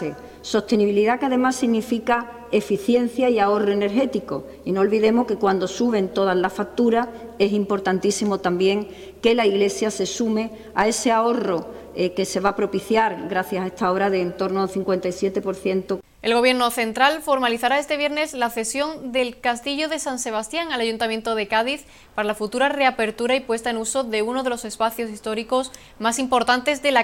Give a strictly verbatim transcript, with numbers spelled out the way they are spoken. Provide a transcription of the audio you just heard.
base. Sostenibilidad que además significa eficiencia y ahorro energético. Y no olvidemos que cuando suben todas las facturas es importantísimo también que la Iglesia se sume a ese ahorro eh, que se va a propiciar gracias a esta obra de en torno al cincuenta y siete por ciento. El Gobierno central formalizará este viernes la cesión del Castillo de San Sebastián al Ayuntamiento de Cádiz para la futura reapertura y puesta en uso de uno de los espacios históricos más importantes de la